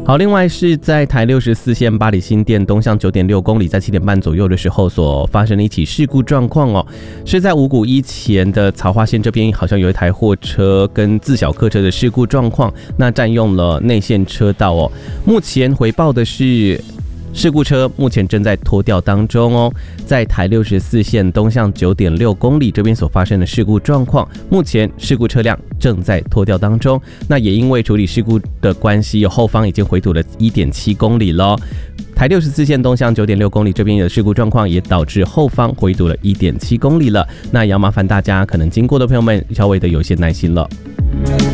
好，另外是在台64线八里新店东向 9.6 公里，在7点半左右的时候所发生的一起事故状况哦，是在五股一前的曹花线这边，好像有一台货车跟自小客车的事故状况，那占用了内线车道哦。目前回报的是事故车目前正在拖吊当中哦，在台64线东向 9.6 公里这边所发生的事故状况，目前事故车辆正在拖吊当中。那也因为处理事故的关系，后方已经回堵了 1.7 公里了。台64线东向 9.6 公里这边的事故状况也导致后方回堵了 1.7 公里了。那也要麻烦大家可能经过的朋友们稍微的有些耐心了。